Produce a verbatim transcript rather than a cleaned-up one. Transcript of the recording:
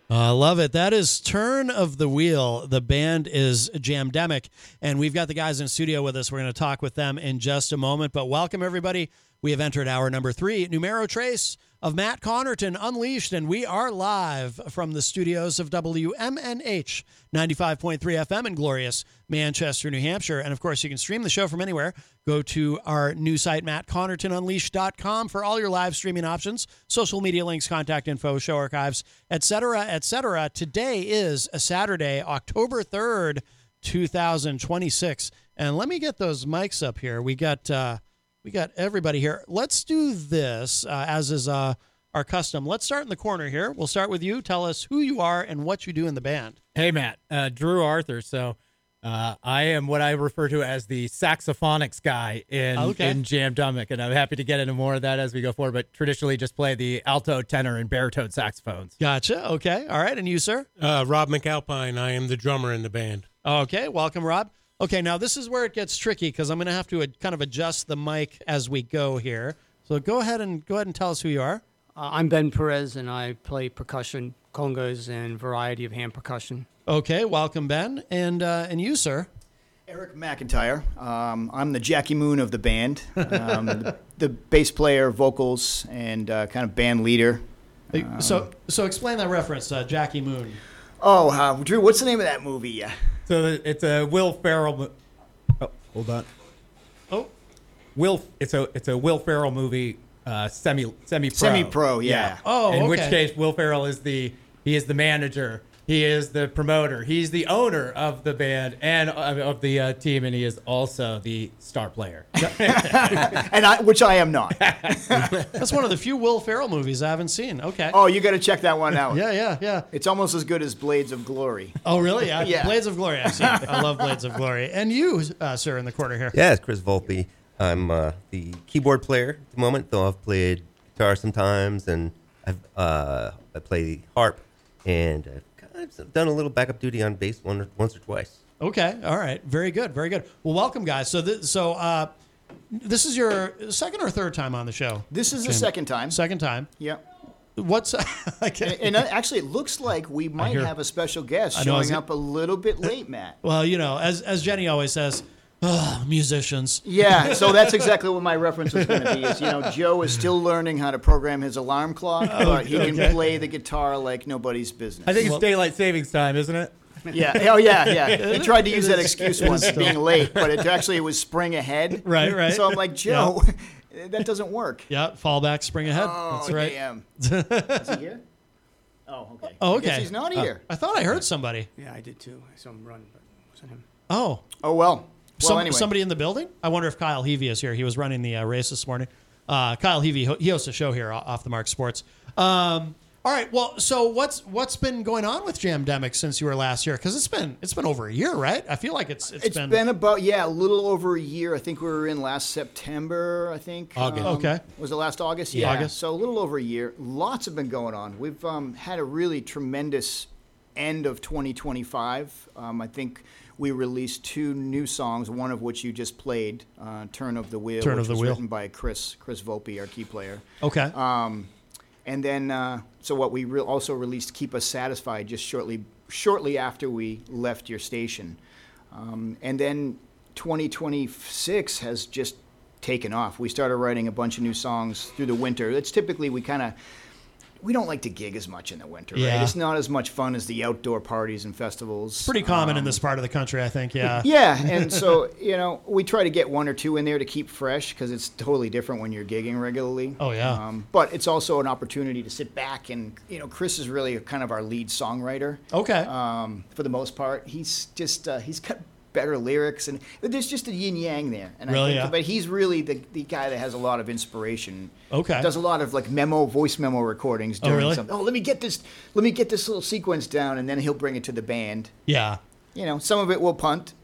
I uh, love it. That is Turn of the Wheel. The band is Jamdemic, and we've got the guys in studio with us. We're going to talk with them in just a moment, but welcome, everybody. We have entered hour number three, Numero Trace of Matt Connerton Unleashed, and we are live from the studios of W M N H ninety-five point three F M in glorious Manchester, New Hampshire. And, of course, you can stream the show from anywhere. Go to our new site, matt connerton unleashed dot com, for all your live streaming options, social media links, contact info, show archives, et cetera, et cetera. Today is a Saturday, October third, two thousand twenty-six. And let me get those mics up here. We got... Uh, We got everybody here. Let's do this, uh, as is uh, our custom. Let's start in the corner here. We'll start with you. Tell us who you are and what you do in the band. Hey, Matt. Uh, Drew Arthur. So uh, I am what I refer to as the saxophonics guy in, okay. in Jamdemic, and I'm happy to get into more of that as we go forward, but traditionally just play the alto, tenor, and baritone saxophones. Gotcha. Okay. All right. And you, sir? Uh, Rob McAlpine. I am the drummer in the band. Okay. Welcome, Rob. Okay, now this is where it gets tricky because I'm going to have to ad- kind of adjust the mic as we go here. So go ahead and go ahead and tell us who you are. Uh, I'm Ben Perez, and I play percussion, congas, and variety of hand percussion. Okay, welcome, Ben. And uh, and you, sir? Eric McIntyre. Um, I'm the Jackie Moon of the band, um, the, the bass player, vocals, and uh, kind of band leader. Um, so so explain that reference, uh, Jackie Moon. Oh, uh, Drew, what's the name of that movie? Uh, So it's a Will Ferrell. Mo- oh, hold on. Oh, Will. It's a it's a Will Ferrell movie. Uh, semi semi pro. Semi-pro, yeah. Oh, In okay. which case, Will Ferrell is the he is the manager. He is the promoter. He's the owner of the band and of, of the uh, team, and he is also the star player. and I, which I am not. That's one of the few Will Ferrell movies I haven't seen. Okay. Oh, you got to check that one out. Yeah, yeah, yeah. It's almost as good as Blades of Glory. Oh, really? Yeah. Yeah. Blades of Glory. I've seen. I love Blades of Glory. And you, uh, sir, in the corner here. Yeah, it's Chris Volpe. I'm uh, the keyboard player at the moment, though I've played guitar sometimes, and I've uh, I play harp, and I've I've done a little backup duty on bass one or, once or twice. Okay. All right. Very good. Very good. Well, welcome, guys. So, th- so uh, this is your second or third time on the show? This is Jim? the second time. Second time. Yeah. What's okay. And, and actually, it looks like we might hear- have a special guest I know, showing is it- up a little bit late, Matt. Well, you know, as as Jenny always says, oh, musicians. Yeah, so that's exactly what my reference was going to be. Is you know, Joe is still learning how to program his alarm clock, but he can okay. play the guitar like nobody's business. I think it's Well- daylight savings time, isn't it? Yeah. Oh, yeah, yeah. He tried to use It that is- excuse it is once, still- being late, but it actually it was spring ahead. Right, right. So I'm like, Joe, that doesn't work. Yeah, fallback, spring ahead. Oh, That's right. damn. Is he here? Oh, okay. Oh, I guess okay. he's not Uh, here. I thought I heard somebody. Yeah, I did too. I saw him run, but it wasn't him. Oh, Oh, well. Well, some, anyway. somebody in the building? I wonder if Kyle Heavey is here. He was running the uh, race this morning. Uh, Kyle Heavey, he hosts a show here, Off the Mark Sports. Um, all right. Well, so what's what's been going on with Jamdemic since you were last year? Because it's been it's been over a year, right? I feel like it's it's, It's been, been, about, yeah, a little over a year. I think we were in last September, I think. August. Okay. Was it last August? Yeah. Yeah. August. So a little over a year. Lots have been going on. We've um, had a really tremendous end of twenty twenty-five. Um, I think we released two new songs, one of which you just played, uh, Turn of the Wheel, Turn which of the was Wheel. written by Chris, Chris Volpe, our key player. okay. Um, and then, uh, so what we re- also released, "Keep Us Satisfied," just shortly shortly after we left your station. Um, and then twenty twenty-six has just taken off. We started writing a bunch of new songs through the winter. It's typically we kind of we don't like to gig as much in the winter, Yeah. right? It's not as much fun as the outdoor parties and festivals. Pretty common in Um, this part of the country, I think. Yeah. yeah, and so, you know, we try to get one or two in there to keep fresh because it's totally different when you're gigging regularly. Oh, yeah. Um, but it's also an opportunity to sit back and, you know, Chris is really kind of our lead songwriter. Okay. Um, for the most part, he's just, uh, he's got better lyrics and there's just a yin yang there. And Really, I think, yeah. But he's really the, the guy that has a lot of inspiration. Okay. Does a lot of like memo, voice memo recordings Oh, during really? something. Oh, let me get this, let me get this little sequence down and then he'll bring it to the band. yeah. You know, some of it we'll punt,